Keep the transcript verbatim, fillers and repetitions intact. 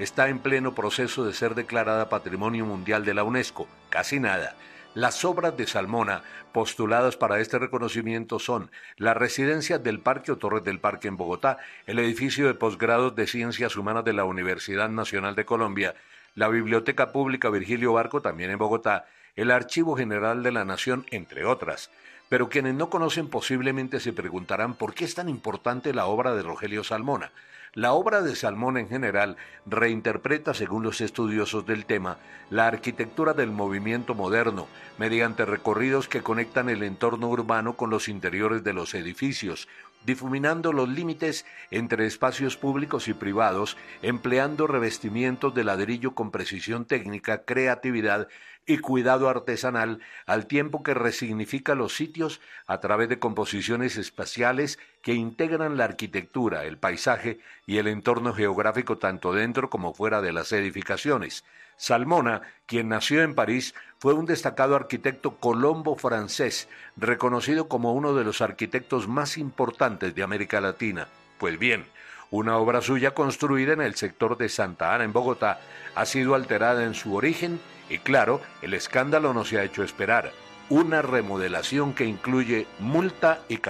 está en pleno proceso de ser declarada Patrimonio Mundial de la UNESCO. Casi nada. Las obras de Salmona postuladas para este reconocimiento son la residencia del Parque o Torres del Parque en Bogotá, el edificio de posgrados de Ciencias Humanas de la Universidad Nacional de Colombia, la Biblioteca Pública Virgilio Barco, también en Bogotá, el Archivo General de la Nación, entre otras. Pero quienes no conocen posiblemente se preguntarán por qué es tan importante la obra de Rogelio Salmona. La obra de Salmona en general reinterpreta, según los estudiosos del tema, la arquitectura del movimiento moderno, mediante recorridos que conectan el entorno urbano con los interiores de los edificios, difuminando los límites entre espacios públicos y privados, empleando revestimientos de ladrillo con precisión técnica, creatividad y cuidado artesanal, al tiempo que resignifica los sitios a través de composiciones espaciales que integran la arquitectura, el paisaje y el entorno geográfico tanto dentro como fuera de las edificaciones. Salmona, quien nació en París, fue un destacado arquitecto colombo-francés, reconocido como uno de los arquitectos más importantes de América Latina. Pues bien, una obra suya construida en el sector de Santa Ana, en Bogotá, ha sido alterada en su origen y, claro, el escándalo no se ha hecho esperar. Una remodelación que incluye multa y castigo.